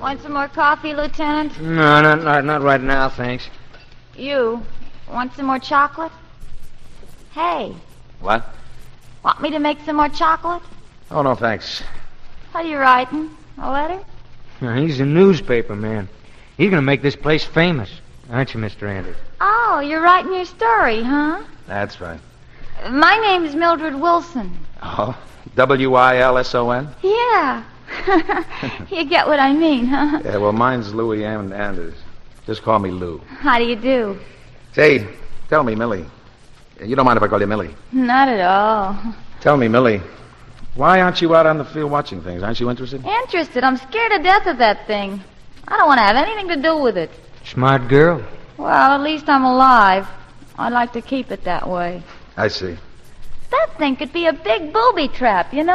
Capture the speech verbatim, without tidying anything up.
Want some more coffee, Lieutenant? No, not, not, not right now, thanks. You, want some more chocolate? Hey, What? want me to make some more chocolate? Oh, no, thanks. What are you writing? A letter? Now, he's a newspaper man. He's going to make this place famous. Aren't you, Mister Anders? Oh, you're writing your story, huh? That's right. My name's Mildred Wilson. Oh, W I L S O N? Yeah. You get what I mean, huh? Yeah, well, mine's Louis M. Anders. Just call me Lou. How do you do? Say, tell me, Millie. You don't mind if I call you Millie? Not at all. Tell me, Millie, why aren't you out on the field watching things? Aren't you interested? Interested? I'm scared to death of that thing. I don't want to have anything to do with it. Smart girl. Well, at least I'm alive. I'd like to keep it that way. I see. That thing could be a big booby trap, you know?